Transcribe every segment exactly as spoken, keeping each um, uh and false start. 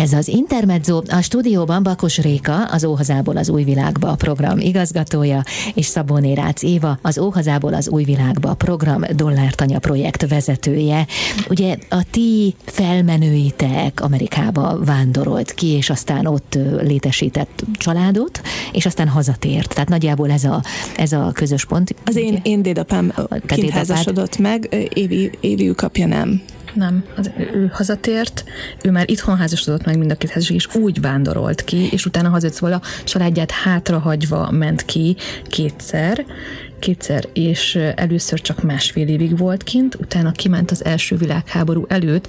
Ez az Intermezzo, a stúdióban Bakos Réka, az Óhazából az új világba program igazgatója, és Szabóné Rácz Éva, az Óhazából az új világba program Dollártanya projekt vezetője. Ugye a ti felmenőitek Amerikába vándorolt ki, és aztán ott létesített családot, és aztán hazatért. Tehát nagyjából ez a, ez a közös pont. Az én, én dédapám kint házasodott meg, Évi, Évi ükapja nem. Nem, az, ő hazatért, ő már itthon házasodott meg mind a két házasság, és úgy vándorolt ki, és utána hazajött, szóval a családját hátrahagyva ment ki kétszer, kétszer, és először csak másfél évig volt kint, utána kiment az első világháború előtt,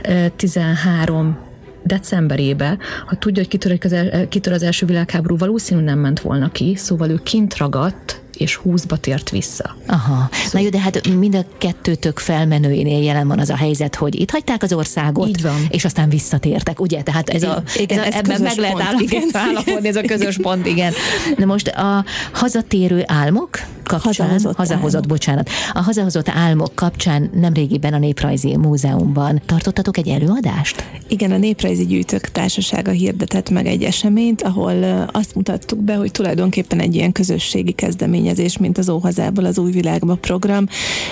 tizenhárom decemberébe, ha tudja, hogy kitör az, el, kitör az első világháború, valószínűleg nem ment volna ki, szóval ő kint ragadt, és húszba tért vissza. Aha. Szóval... Na jó, de hát mind a kettőtök felmenőinél jelen van az a helyzet, hogy itt hagyták az országot, így van, és aztán visszatértek, ugye? Tehát ez a, igen, ez a, ez ebben meg lehet állapodni, ez a közös pont, igen. Na most a hazatérő álmok kapcsán, hazahozott, hazahozott álmok. bocsánat, a hazahozott álmok kapcsán nemrégiben a Néprajzi Múzeumban tartottatok egy előadást? Igen, a Néprajzi Gyűjtők Társasága hirdetett meg egy eseményt, ahol azt mutattuk be, hogy tulajdonképpen egy ilyen közösségi kezdeményezés, mint az Óhazából az új világba program,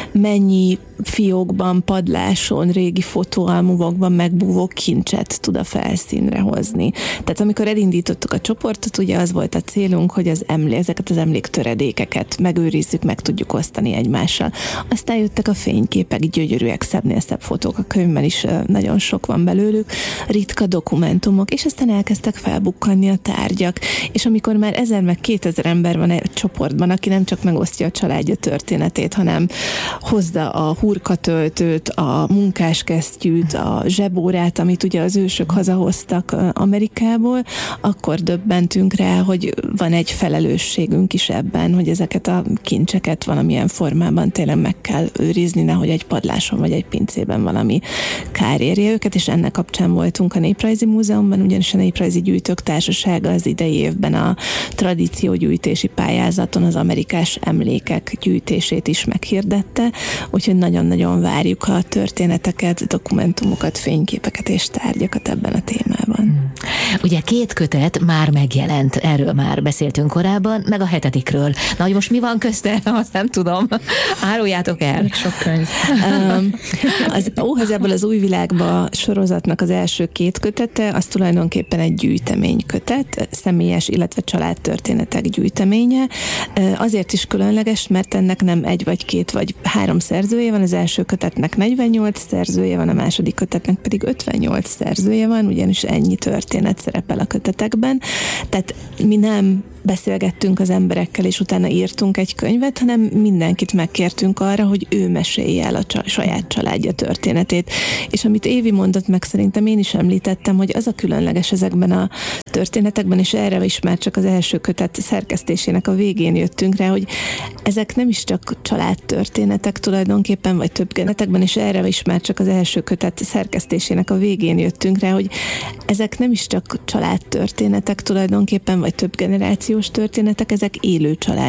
mennyi fiókban, padláson, régi fotóalbumokban megbúvó kincset tud a felszínre hozni. Tehát amikor elindítottuk a csoportot, ugye az volt a célunk, hogy az emlé, ezeket az emléktöredékeket megőrizzük, meg tudjuk osztani egymással. Aztán jöttek a fényképek, gyönyörűek, szebbnél szebb fotók, a könyvben is nagyon sok van belőlük, ritka dokumentumok, és aztán elkezdtek felbukkanni a tárgyak. És amikor már ezer meg kétezer ember van egy csoportban, aki nem csak megosztja a családja történetét, hanem hozza a hurkatöltőt, a munkáskesztyűt, a zsebórát, amit ugye az ősök hazahoztak Amerikából, akkor döbbentünk rá, hogy van egy felelősségünk is ebben, hogy ezeket a kincseket valamilyen formában tényleg meg kell őrizni, nehogy egy padláson vagy egy pincében valami kár érje őket, és ennek kapcsán voltunk a Néprajzi Múzeumban, ugyanis a Néprajzi Gyűjtők Társasága az idei évben a tradíciógyűjtési pályázaton az amerikás emlékek gyűjtését is meghirdette, úgyhogy nagyon-nagyon várjuk a történeteket, dokumentumokat, fényképeket és tárgyakat ebben a témában. Ugye két kötet már megjelent, erről már beszéltünk korábban, meg a hetedikről. Na, hogy most mi van közte, azt nem tudom. Áruljátok el. Még sok könyv. Um, az Óhazából az új világba sorozatnak az első két kötete, az tulajdonképpen egy gyűjtemény kötet, személyes, illetve családtörténetek gyűjteménye. Azért is különleges, mert ennek nem egy vagy két vagy három szerzője van, az első kötetnek negyvennyolc szerzője van, a második kötetnek pedig ötvennyolc szerzője van, ugyanis ennyi történet szerepel a kötetekben. Tehát mi nem beszélgettünk az emberekkel, és utána írtunk egy könyvet, hanem mindenkit megkértünk arra, hogy ő mesélje el a csa- saját családja történetét. És amit Évi mondott meg, szerintem én is említettem, hogy az a különleges ezekben a történetekben, és erre is már csak az első kötet szerkesztésének a végén jöttünk rá, hogy ezek nem is csak családtörténetek tulajdonképpen, vagy több generációkban, és erre is már csak az első kötet szerkesztésének a végén jöttünk rá, hogy ezek nem is csak családtörténetek tulajdonképpen, vagy több generációs történetek, ezek élő család